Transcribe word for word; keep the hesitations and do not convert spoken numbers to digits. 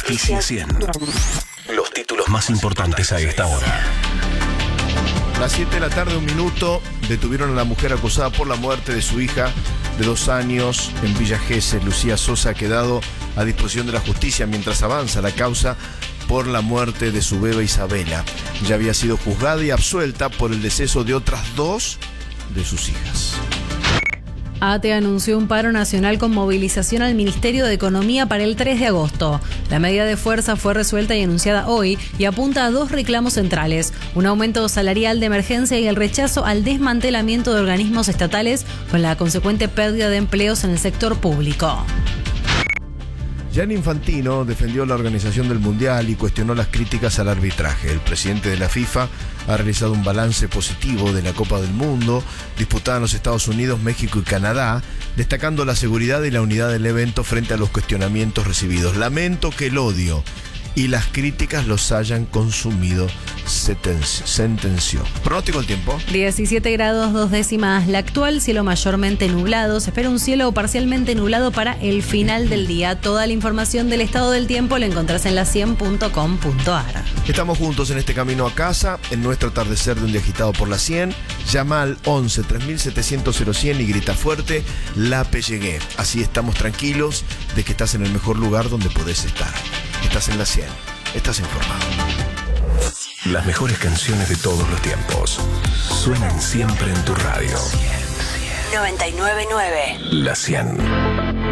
Noticia cien. Los títulos más importantes a esta hora. Las siete de la tarde, un minuto, detuvieron a la mujer acusada por la muerte de su hija de dos años en Villa Gesell. Lucía Sosa ha quedado a disposición de la justicia mientras avanza la causa por la muerte de su beba Isabela. Ya había sido juzgada y absuelta por el deceso de otras dos de sus hijas. ATE anunció un paro nacional con movilización al Ministerio de Economía para el tres de agosto. La medida de fuerza fue resuelta y anunciada hoy y apunta a dos reclamos centrales: un aumento salarial de emergencia y el rechazo al desmantelamiento de organismos estatales con la consecuente pérdida de empleos en el sector público. Gianni Infantino defendió la organización del Mundial y cuestionó las críticas al arbitraje. El presidente de la FIFA ha realizado un balance positivo de la Copa del Mundo, disputada en los Estados Unidos, México y Canadá, destacando la seguridad y la unidad del evento frente a los cuestionamientos recibidos. Lamento que el odio y las críticas los hayan consumido, sentenció. Pronóstico del tiempo. diecisiete grados, dos décimas la actual, cielo mayormente nublado. Se espera un cielo parcialmente nublado para el final del día. Toda la información del estado del tiempo la encontrás en la cien punto com punto a r. Estamos juntos en este camino a casa, en nuestro atardecer de un día agitado por la cien. Llama al once, tres mil setecientos, cero cien y grita fuerte: la P llegué. Así estamos tranquilos de que estás en el mejor lugar donde podés estar. Estás en la cien. Estás informado. Las mejores canciones de todos los tiempos suenan siempre en tu radio. noventa y nueve punto nueve. La cien.